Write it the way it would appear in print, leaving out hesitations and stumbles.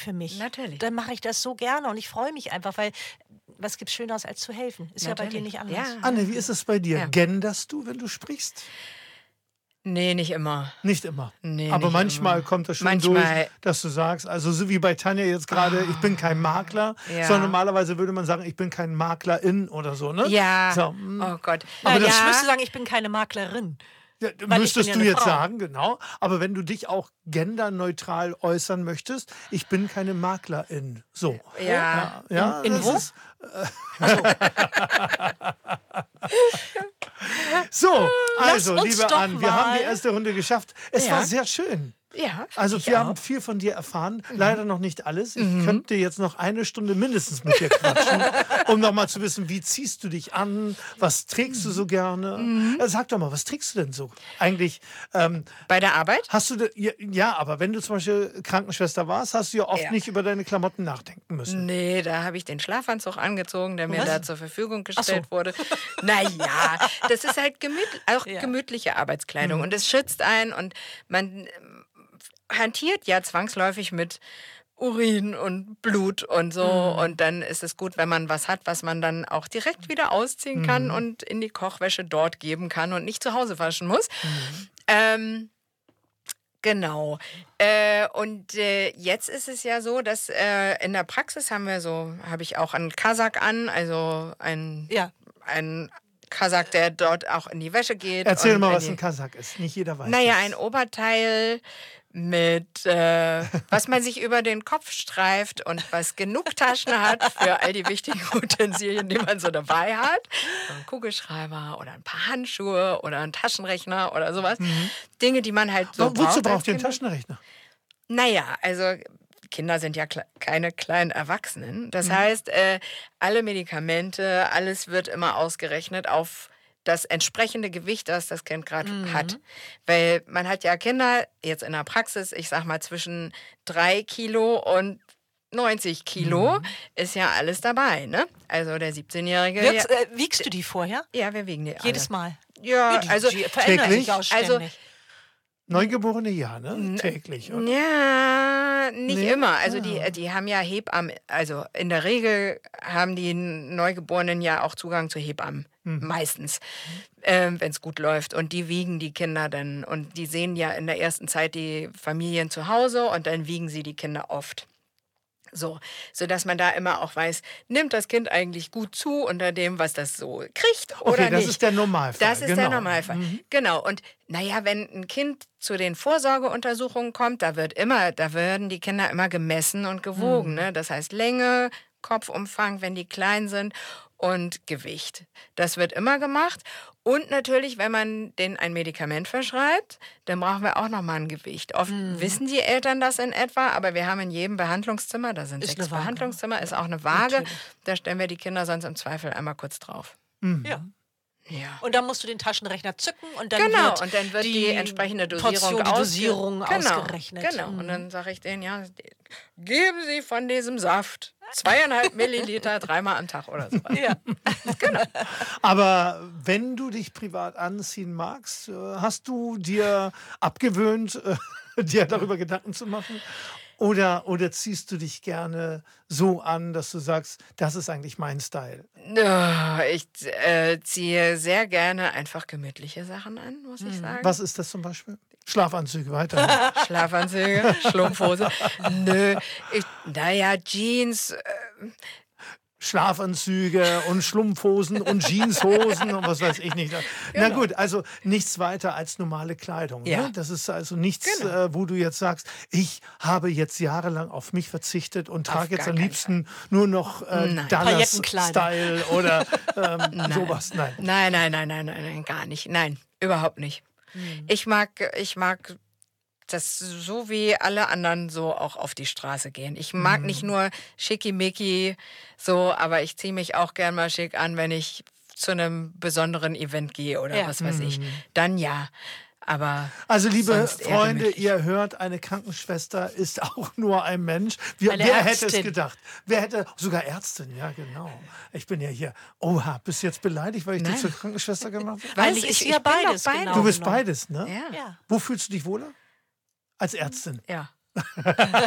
für mich. Natürlich. Dann mache ich das so gerne und ich freue mich einfach, weil was gibt's Schöneres als zu helfen? Ist ja bei dir nicht anders. Ja. Anne, wie ist es bei dir? Ja. Genderst du, wenn du sprichst? Nee, nicht immer. Nicht immer. Nee, Aber nicht manchmal immer. kommt das schon Manchmal- durch, dass du sagst, also so wie bei Tanja jetzt gerade, ich bin kein Makler, Ja. sondern normalerweise würde man sagen, ich bin kein Maklerin oder so, ne? Ja. So, Oh Gott. Aber das- ich müsste sagen, ich bin keine Maklerin. ja, Weil ich bin müsstest ja du eine jetzt Frau. sagen, genau. Aber wenn du dich auch genderneutral äußern möchtest, ich bin keine Maklerin. So. Ja. Ja, In das wo? ist, so, also, uns liebe doch Anne, wir haben die mal- erste Runde geschafft. Es Ja. war sehr schön. Ja. Also ich wir auch. haben viel von dir erfahren, leider noch nicht alles. Ich könnte jetzt noch eine Stunde mindestens mit dir quatschen, um noch mal zu wissen, wie ziehst du dich an, was trägst du so gerne? Sag doch mal, was trägst du denn so? Eigentlich Bei der Arbeit? hast du, ja, aber wenn du zum Beispiel Krankenschwester warst, hast du ja oft Ja. nicht über deine Klamotten nachdenken müssen. Nee, da habe ich den Schlafanzug angezogen, der mir Was? da zur Verfügung gestellt wurde. Naja, das ist halt gemütliche Arbeitskleidung und es schützt einen und man hantiert ja zwangsläufig mit Urin und Blut und so und dann ist es gut, wenn man was hat, was man dann auch direkt wieder ausziehen kann und in die Kochwäsche dort geben kann und nicht zu Hause waschen muss. Genau. Und jetzt ist es ja so, dass in der Praxis habe ich auch einen Kasach an, also ein Kasach, der dort auch in die Wäsche geht. Erzähl und mal, in was die- ein Kasach ist. Nicht jeder weiß Naja, das. ein Oberteil mit, was man sich über den Kopf streift und was genug Taschen hat für all die wichtigen Utensilien, die man so dabei hat. So ein Kugelschreiber oder ein paar Handschuhe oder ein Taschenrechner oder sowas. Dinge, die man halt so Wozu als braucht ihr einen Kind. Taschenrechner? Naja, also Kinder sind ja keine kleinen Erwachsenen. Das heißt, alle Medikamente, alles wird immer ausgerechnet auf das entsprechende Gewicht, das das Kind gerade hat. Weil man hat ja Kinder, jetzt in der Praxis, ich sag mal zwischen 3 Kilo und 90 Kilo ist ja alles dabei, ne? Also der 17-Jährige... Wiegst du die vorher? Ja, wir wiegen die Jedes alle. Mal? Ja, also... die verändern sich täglich? auch Also, ständig. Neugeborene, ja, ne? Täglich, oder? Ja, nicht Nee? immer. Also die haben ja Hebammen. Also in der Regel haben die Neugeborenen ja auch Zugang zu Hebammen. Meistens, wenn es gut läuft. Und die wiegen die Kinder dann. Und die sehen ja in der ersten Zeit die Familien zu Hause und dann wiegen sie die Kinder oft. So, sodass man da immer auch weiß, nimmt das Kind eigentlich gut zu unter dem, was das so kriegt oder Okay, das nicht. ist der Normalfall. Das ist genau. der Normalfall. Genau. Und naja, wenn ein Kind zu den Vorsorgeuntersuchungen kommt, da werden die Kinder immer gemessen und gewogen. Ne? Das heißt Länge, Kopfumfang, wenn die klein sind und Gewicht. Das wird immer gemacht. Und natürlich, wenn man denen ein Medikament verschreibt, dann brauchen wir auch nochmal ein Gewicht. Oft wissen die Eltern das in etwa, aber wir haben in jedem Behandlungszimmer, da sind Ist 6 eine Waage. Behandlungszimmer, ist auch eine Waage. Natürlich. Da stellen wir die Kinder sonst im Zweifel einmal kurz drauf. Ja. Ja. Und dann musst du den Taschenrechner zücken und dann Genau, wird und dann wird die entsprechende Dosierung, Portion, die Dosierung genau, ausgerechnet. Genau, und dann sage ich denen, ja, geben Sie von diesem Saft 2,5 Milliliter 3-mal am Tag oder so. Ja. Aber wenn du dich privat anziehen magst, hast du dir abgewöhnt, dir darüber Gedanken zu machen? Oder ziehst du dich gerne so an, dass du sagst, das ist eigentlich mein Style? Ich ziehe sehr gerne einfach gemütliche Sachen an, muss ich sagen. Was ist das zum Beispiel? Schlafanzüge, weiter. Schlafanzüge, Schlumpfhose. Nö, naja, Jeans. Schlafanzüge und Schlumpfhosen und Jeanshosen und was weiß ich nicht. Na gut, also nichts weiter als normale Kleidung. Ja. Ne? Das ist also nichts, wo du jetzt sagst, ich habe jetzt jahrelang auf mich verzichtet und trage jetzt gar am keinen liebsten nur noch Dallas-Style oder sowas. Nein. Nein, gar nicht. Nein, überhaupt nicht. Ich mag das so wie alle anderen so auch auf die Straße gehen. Ich mag nicht nur schickimicki so, aber ich ziehe mich auch gern mal schick an, wenn ich zu einem besonderen Event gehe oder was weiß ich. Dann ja. Aber Also liebe sonst eher Freunde, gemütlich. ihr hört, eine Krankenschwester ist auch nur ein Mensch. Eine Wer hätte es Ärztin. gedacht? Wer hätte, sogar Ärztin, ja genau. Ich bin ja hier, oha, bist du jetzt beleidigt, weil ich dich zur Krankenschwester gemacht habe? Eigentlich ist sie ja bin doch beides. beides. Genau Du bist genommen. beides, ne? Ja. Ja. Wo fühlst du dich wohler? Als Ärztin. Ja.